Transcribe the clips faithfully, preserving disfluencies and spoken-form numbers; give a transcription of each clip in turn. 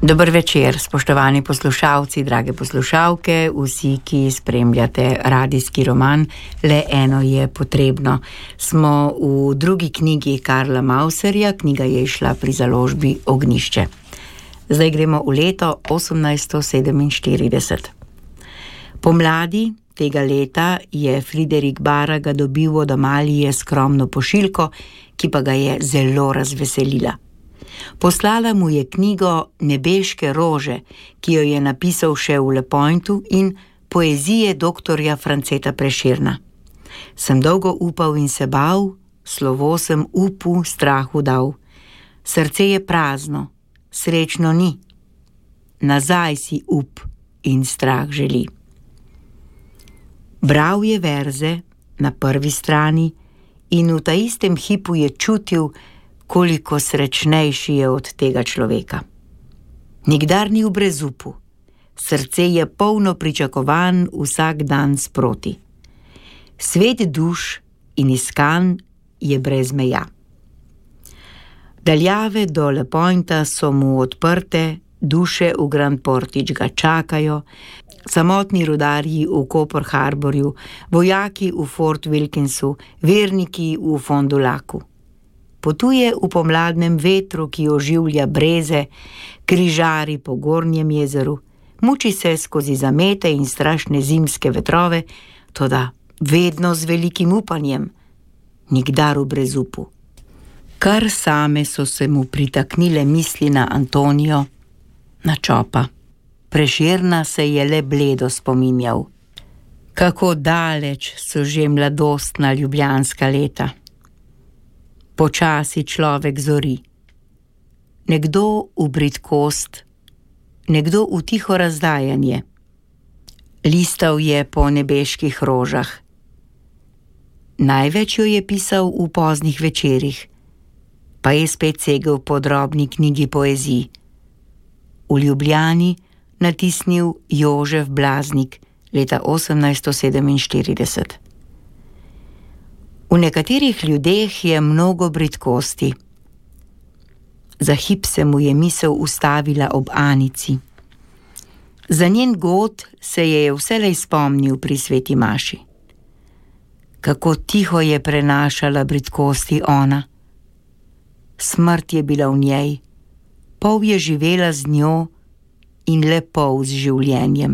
Dober večer, spoštovani poslušalci, drage poslušalke, vsi, ki spremljate radijski roman Le eno je potrebno. Smo v drugi knjigi Karla Mauserja, knjiga je izšla pri založbi Ognjišče. Zdaj gremo v leto osemnajststo sedeminštirideset. Pomladi tega leta je Friderik Baraga dobil od Amalije skromno pošiljko, ki pa ga je zelo razveselila. Poslala mu je knjigo Nebeške rože, ki jo je napisal še v Le Pointu, in poezije doktorja Franceta Prešerna. Sem dolgo upal in se bal, slovo sem upu strahu dal. Srce je prazno, srečno ni. Nazaj si up in strah želi. Bral je verze na prvi strani in v ta istem hipu je čutil, koliko srečnejši je od tega človeka. Nikdar ni v brezupu, srce je polno pričakovan vsak dan sproti. Svet duš in iskan je brez meja. Daljave do Le Pointa so mu odprte, duše v Grand Portage ga čakajo, samotni rudarji v Copper Harborju, vojaki v Fort Wilkinsu, verniki v Fond du Lacu. Potuje v pomladnem vetru, ki oživlja breze, križari po Gornjem jezeru, muči se skozi zamete in strašne zimske vetrove, toda vedno z velikim upanjem, nikdar v brezupu. Kar same so se mu pritaknile misli na Antonijo, na Čopa. Prešerna se je le bledo spominjal. Kako daleč so že mladostna ljubljanska leta. Počasi človek zori. Nekdo v bridkost, nekdo v tiho razdajanje. Listal je po nebeških rožah. Največ jo je pisal v poznih večerih, pa je spet segel po drobni knjigi poezij. V Ljubljani natisnil Jožef Blaznik leta osemnajststo sedeminštirideset. V nekaterih ljudeh je mnogo bridkosti. Za hip se mu je misel ustavila ob Anici. Za njen god se je vselej spomnil pri sveti maši. Kako tiho je prenašala bridkosti ona. Smrt je bila v njej, pol je živela z njo in le pol z življenjem.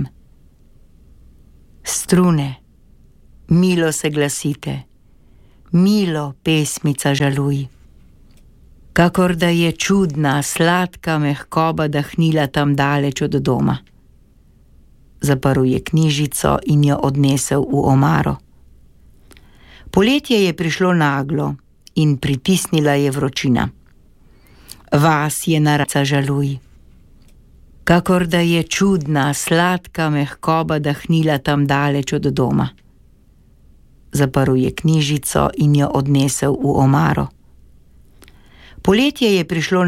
Strune, milo se glasite, milo pesmica žaluj. Kakor da je čudna, sladka mehkoba dahnila tam daleč od doma. Zaprl je knjižico in jo odnesel v omaro. Poletje je prišlo naglo in pritisnila je vročina. Vas je narasa žaluj. Kakor da je čudna, sladka mehkoba dahnila tam daleč od doma. Zaprl je knjižico in jo odnesel v omaro. Poletje je prišlo